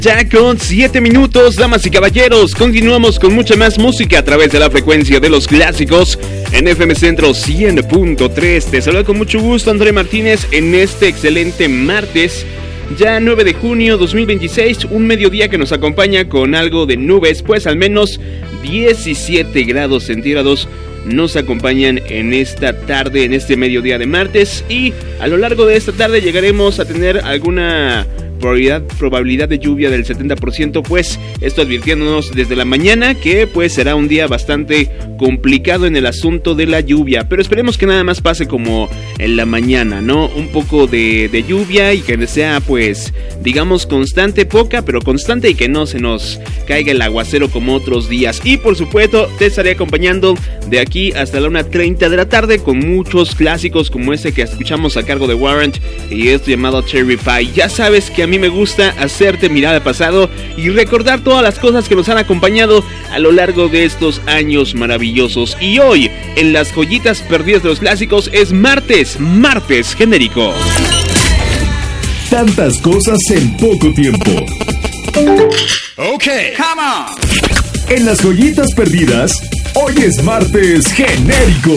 Ya con 7 minutos, damas y caballeros, continuamos con mucha más música a través de la frecuencia de los clásicos en FM Centro 100.3. Te saluda con mucho gusto André Martínez en este excelente martes, ya 9 de junio 2026, un mediodía que nos acompaña con algo de nubes, pues al menos 17 grados centígrados nos acompañan en esta tarde, en este mediodía de martes, y a lo largo de esta tarde llegaremos a tener alguna probabilidad de lluvia del 70%, pues esto advirtiéndonos desde la mañana que pues será un día bastante complicado en el asunto de la lluvia, pero esperemos que nada más pase como en la mañana, ¿no? Un poco de lluvia y que sea pues digamos constante, poca pero constante, y que no se nos caiga el aguacero como otros días. Y por supuesto te estaré acompañando de aquí hasta la 1:30 de la tarde con muchos clásicos como este que escuchamos a cargo de Warrant y esto llamado Cherry Pie. Ya sabes que a mí me gusta hacerte mirar al pasado y recordar todas las cosas que nos han acompañado a lo largo de estos años maravillosos. Y hoy, en las joyitas perdidas de los clásicos, es martes genérico. Tantas cosas en poco tiempo. Ok, come on. En las joyitas perdidas, hoy es martes genérico.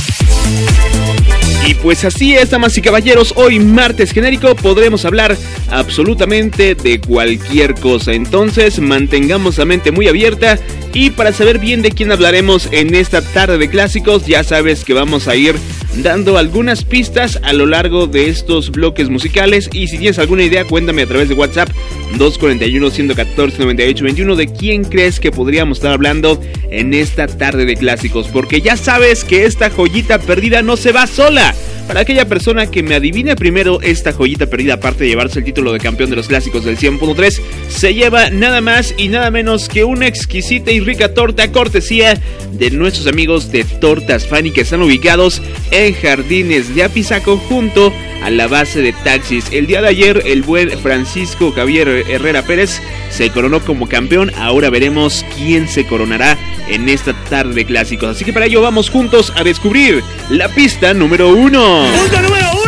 Y pues así es, damas y caballeros, hoy martes genérico podremos hablar absolutamente de cualquier cosa. Entonces mantengamos la mente muy abierta, y para saber bien de quién hablaremos en esta tarde de clásicos, ya sabes que vamos a ir dando algunas pistas a lo largo de estos bloques musicales. Y si tienes alguna idea, cuéntame a través de WhatsApp 241-114-9821 de quién crees que podríamos estar hablando en esta tarde de clásicos, porque ya sabes que esta joyita perdida no se va sola. Para aquella persona que me adivine primero esta joyita perdida, aparte de llevarse el título de campeón de los clásicos del 100.3, se lleva nada más y nada menos que una exquisita y rica torta cortesía de nuestros amigos de Tortas Fanny, que están ubicados en Jardines de Apizaco junto a la base de taxis. El día de ayer el buen Francisco Javier Herrera Pérez se coronó como campeón. Ahora veremos quién se coronará en esta tarde de clásicos, así que para ello vamos juntos a descubrir la pista número 1. Punto número 1.